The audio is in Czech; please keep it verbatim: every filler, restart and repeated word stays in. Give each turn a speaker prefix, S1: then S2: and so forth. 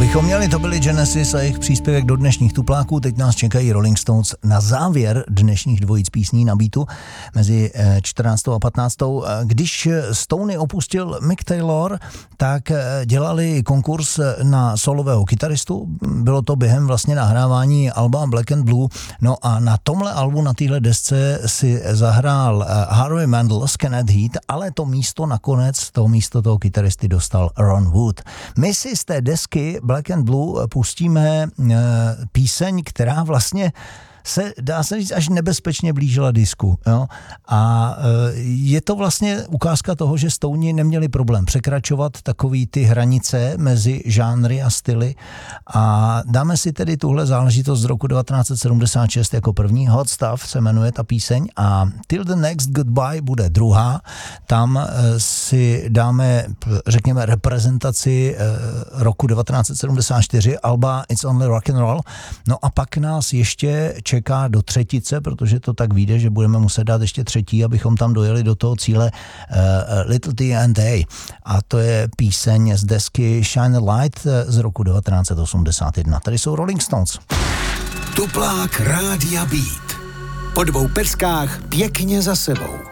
S1: bychom měli, to byli Genesis a jejich příspěvek do dnešních tupláků. Teď nás čekají Rolling Stones na závěr dnešních dvojic písní na beatu mezi čtrnáctou a patnáctou. Když Stony opustil Mick Taylor, tak dělali konkurs na solového kytaristu. Bylo to během vlastně nahrávání alba Black and Blue. No a na tomhle albu, na téhle desce si zahrál Harvey Mandel z Kenneth Heat, ale to místo nakonec, to místo toho kytaristy dostal Ron Wood. My si z té desky Black and Blue pustíme e, píseň, která vlastně se, dá se říct, až nebezpečně blížila disku. Jo? A e, je to vlastně ukázka toho, že Stouni neměli problém překračovat takový ty hranice mezi žánry a styly. A dáme si tedy tuhle záležitost z roku devatenáct set sedmdesát šest jako první. Hot Stuff se jmenuje ta píseň a Till the Next Goodbye bude druhá. Tam e, si dáme, řekněme, reprezentaci e, roku devatenáct set sedmdesát čtyři, alba It's Only Rock and Roll. No a pak nás ještě čeká do třetice, protože to tak vyjde, že budeme muset dát ještě třetí, abychom tam dojeli do toho cíle uh, Little T and A. A to je píseň z desky Shine a Light z roku devatenáct set osmdesát jedna. Tady jsou Rolling Stones.
S2: Tuplák Rádia Beat. Po dvou peckách pěkně za sebou.